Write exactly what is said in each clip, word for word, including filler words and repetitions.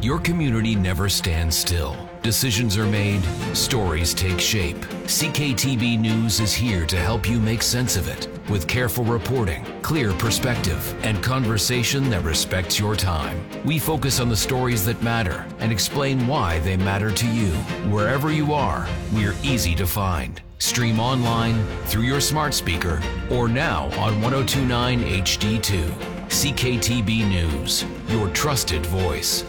Your community never stands still. Decisions are made, stories take shape. C K T B News is here to help you make sense of it with careful reporting, clear perspective, and conversation that respects your time. We focus on the stories that matter and explain why they matter to you. Wherever you are, we're easy to find. Stream online, through your smart speaker, or now on ten twenty-nine H D two. C K T B News, your trusted voice.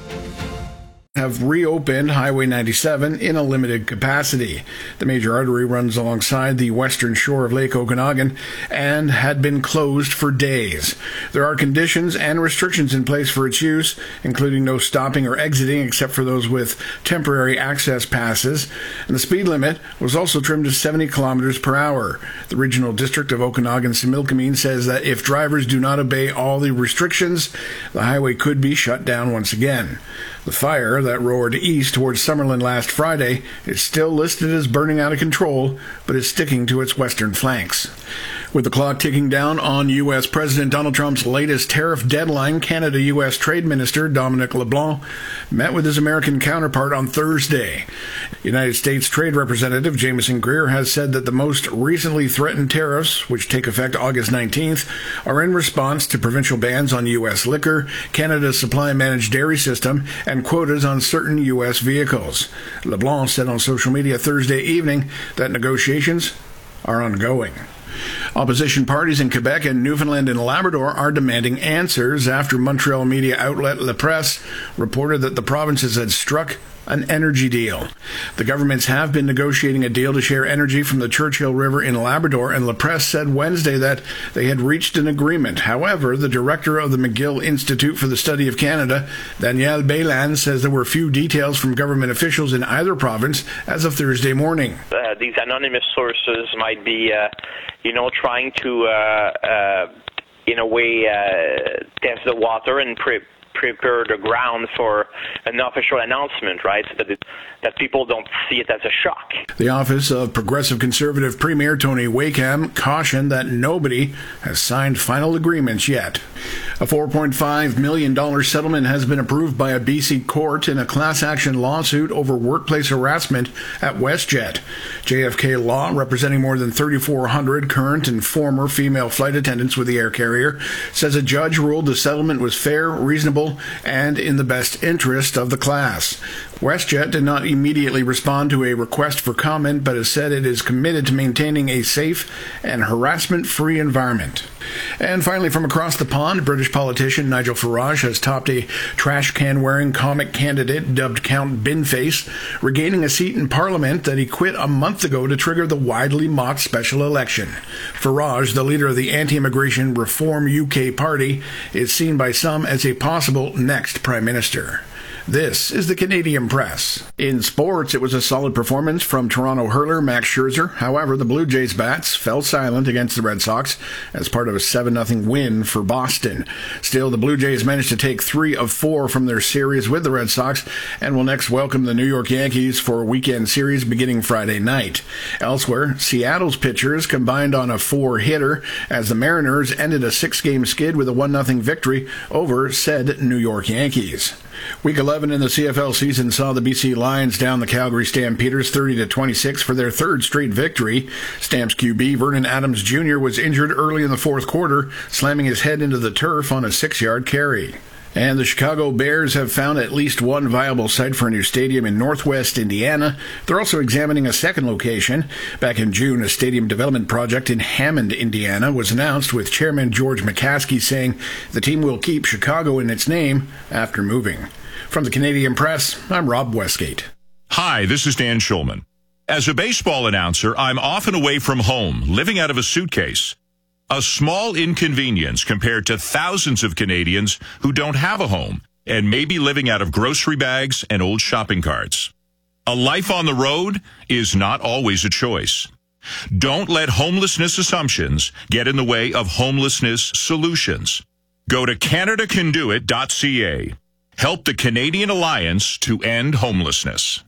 Have reopened Highway ninety-seven in a limited capacity. The major artery runs alongside the western shore of Lake Okanagan and had been closed for days. There are conditions and restrictions in place for its use, including no stopping or exiting except for those with temporary access passes, and the speed limit was also trimmed to seventy kilometers per hour. The Regional District of Okanagan-Similkameen says that if drivers do not obey all the restrictions, the highway could be shut down once again. The fire that roared east towards Summerlin last Friday is still listed as burning out of control, but is sticking to its western flanks. With the clock ticking down on U S President Donald Trump's latest tariff deadline, Canada-U S Trade Minister Dominic LeBlanc met with his American counterpart on Thursday. United States Trade Representative Jameson Greer has said that the most recently threatened tariffs, which take effect August nineteenth, are in response to provincial bans on U S liquor, Canada's supply and managed dairy system, and quotas on certain U S vehicles. LeBlanc said on social media Thursday evening that negotiations are ongoing. Opposition parties in Quebec and Newfoundland and Labrador are demanding answers after Montreal media outlet La Presse reported that the provinces had struck an energy deal. The governments have been negotiating a deal to share energy from the Churchill River in Labrador, and La Presse said Wednesday that they had reached an agreement. However, the director of the McGill Institute for the Study of Canada, Danielle Baylan, says there were few details from government officials in either province as of Thursday morning. Uh, these anonymous sources might be, uh, you know, trying to, uh, uh, in a way, uh, test the water and pre- prepare the ground for an official announcement, right? So that, it, that people don't see it as a shock. The office of Progressive Conservative Premier Tony Wakeham cautioned that nobody has signed final agreements yet. A four point five million dollars settlement has been approved by a B C court in a class action lawsuit over workplace harassment at WestJet. J F K Law, representing more than thirty-four hundred current and former female flight attendants with the air carrier, says a judge ruled the settlement was fair, reasonable, and in the best interest of the class. WestJet did not immediately respond to a request for comment, but has said it is committed to maintaining a safe and harassment-free environment. And finally, from across the pond, British politician Nigel Farage has topped a trash can-wearing comic candidate dubbed Count Binface, regaining a seat in Parliament that he quit a month ago to trigger the widely mocked special election. Farage, the leader of the anti-immigration Reform U K party, is seen by some as a possible next Prime Minister. This is the Canadian Press. In sports, it was a solid performance from Toronto hurler Max Scherzer. However, the Blue Jays bats fell silent against the Red Sox as part of a seven nothing win for Boston. Still, the Blue Jays managed to take three of four from their series with the Red Sox and will next welcome the New York Yankees for a weekend series beginning Friday night. Elsewhere, Seattle's pitchers combined on a four-hitter as the Mariners ended a six-game skid with a one nothing victory over said New York Yankees. Week eleven in the C F L season saw the B C Lions down the Calgary Stampeders thirty to twenty-six for their third straight victory. Stamps Q B Vernon Adams Junior was injured early in the fourth quarter, slamming his head into the turf on a six-yard carry. And the Chicago Bears have found at least one viable site for a new stadium in northwest Indiana. They're also examining a second location. Back in June, a stadium development project in Hammond, Indiana was announced, with Chairman George McCaskey saying the team will keep Chicago in its name after moving. From the Canadian Press, I'm Rob Westgate. Hi, this is Dan Schulman. As a baseball announcer, I'm often away from home, living out of a suitcase. A small inconvenience compared to thousands of Canadians who don't have a home and may be living out of grocery bags and old shopping carts. A life on the road is not always a choice. Don't let homelessness assumptions get in the way of homelessness solutions. Go to Canada Can Do It dot C A. Help the Canadian Alliance to End Homelessness.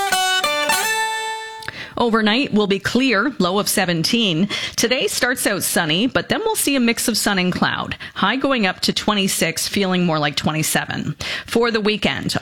Overnight will be clear, low of seventeen. Today starts out sunny, but then we'll see a mix of sun and cloud. High going up to twenty-six, feeling more like twenty-seven. For the weekend,